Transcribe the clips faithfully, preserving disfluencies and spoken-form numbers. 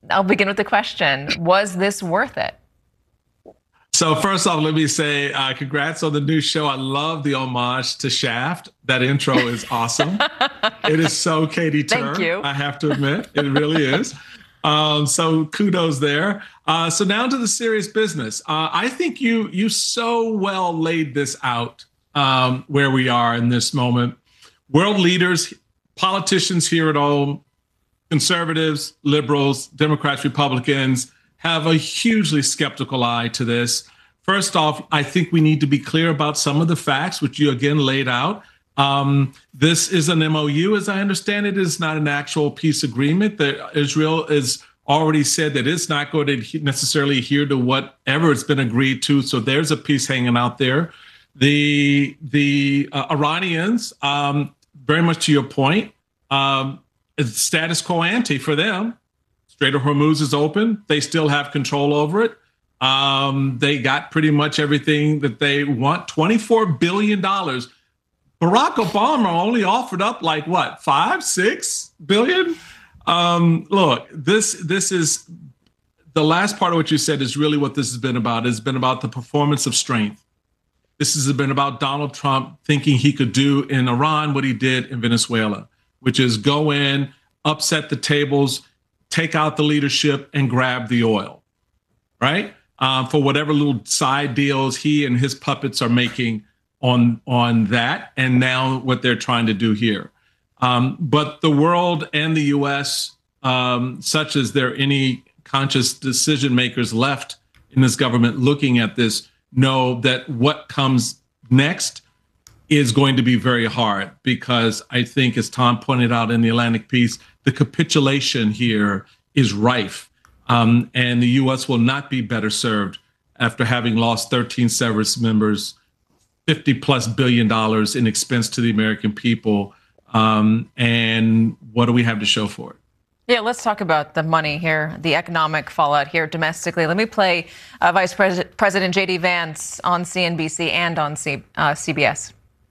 I'll begin with the question. Was this worth it? So first off, let me say uh, congrats on the new show. I love the homage to Shaft. That intro is awesome. It is so Katie Tur. Thank you. I have to admit, it really is. Um, so kudos there. Uh, so now to the serious business. Uh, I think you you so well laid this out um, where we are in this moment. World leaders, politicians here at home, conservatives, liberals, Democrats, Republicans, have a hugely skeptical eye to this. First off, I think we need to be clear about some of the facts, which you again laid out. Um, this is an M O U, as I understand it, is not an actual peace agreement. That Israel has already said that it's not going to necessarily adhere to whatever it's been agreed to. So there's a piece hanging out there. The the uh, Iranians, um, very much to your point, um, it's status quo ante for them. Strait of Hormuz is open. They still have control over it. Um, they got pretty much everything that they want. twenty-four billion dollars. Barack Obama only offered up like what, five, six billion? Um, look, this this is the last part of what you said is really what this has been about. It's been about the performance of strength. This has been about Donald Trump thinking he could do in Iran what he did in Venezuela, which is go in, upset the tables, take out the leadership, and grab the oil, right? Um, for whatever little side deals he and his puppets are making on, on that, and now what they're trying to do here. Um, but the world and the U S, um, such as there any conscious decision makers left in this government looking at this, know that what comes next is going to be very hard, because I think, as Tom pointed out in the Atlantic piece, the capitulation here is rife, um, and the U S will not be better served after having lost thirteen service members, fifty plus billion dollars in expense to the American people. Um, and what do we have to show for it? Yeah, let's talk about the money here, the economic fallout here domestically. Let me play uh, Vice Pres- President J D Vance on C N B C and on C- uh, C B S.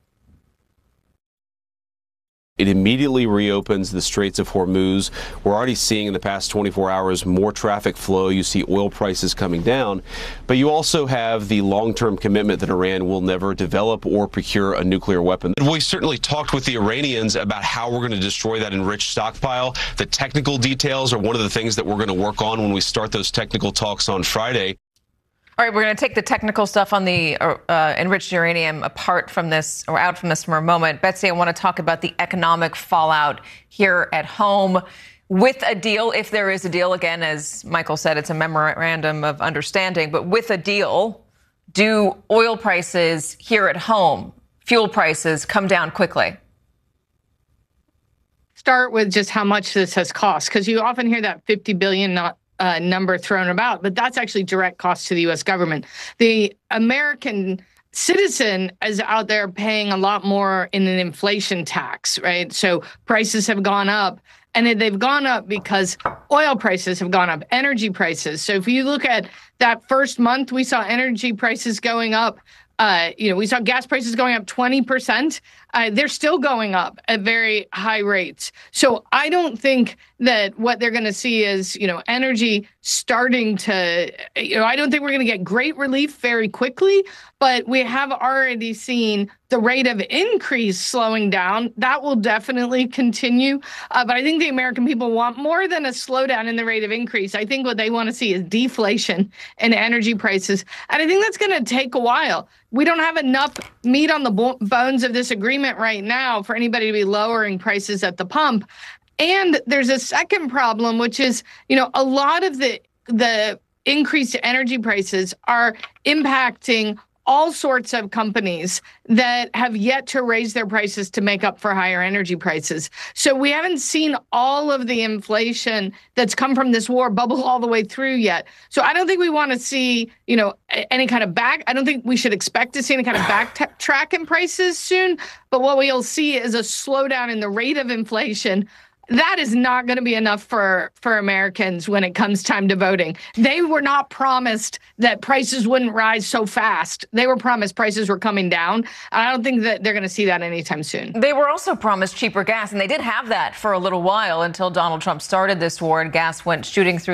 It immediately reopens the Straits of Hormuz. We're already seeing in the past twenty-four hours more traffic flow. You see oil prices coming down. But you also have the long-term commitment that Iran will never develop or procure a nuclear weapon. We certainly talked with the Iranians about how we're going to destroy that enriched stockpile. The technical details are one of the things that we're going to work on when we start those technical talks on Friday. All right, we're going to take the technical stuff on the uh, enriched uranium apart from this, or out from this for a moment. Betsy, I want to talk about the economic fallout here at home. With a deal, if there is a deal, again, as Michael said, it's a memorandum of understanding, but with a deal, do oil prices here at home, fuel prices, come down quickly? Start with just how much this has cost, because you often hear that fifty billion dollars not Uh, number thrown about, but that's actually direct cost to the U S government. The American citizen is out there paying a lot more in an inflation tax, right? So prices have gone up, and they've gone up because oil prices have gone up, energy prices. So if you look at that first month, we saw energy prices going up. Uh, you know, we saw gas prices going up twenty percent. Uh, they're still going up at very high rates. So I don't think that what they're going to see is, you know, energy starting to, you know, I don't think we're going to get great relief very quickly, but we have already seen the rate of increase slowing down. That will definitely continue. Uh, but I think the American people want more than a slowdown in the rate of increase. I think what they want to see is deflation in energy prices. And I think that's going to take a while. We don't have enough meat on the bo- bones of this agreement right now for anybody to be lowering prices at the pump. And there's a second problem, which is, you know, a lot of the the increased energy prices are impacting all sorts of companies that have yet to raise their prices to make up for higher energy prices. So we haven't seen all of the inflation that's come from this war bubble all the way through yet. So I don't think we want to see, you know, any kind of back. I don't think we should expect to see any kind of backtrack in prices soon. But what we'll see is a slowdown in the rate of inflation. That is not going to be enough for, for Americans when it comes time to voting. They were not promised that prices wouldn't rise so fast. They were promised prices were coming down. And I don't think that they're going to see that anytime soon. They were also promised cheaper gas, and they did have that for a little while until Donald Trump started this war and gas went shooting through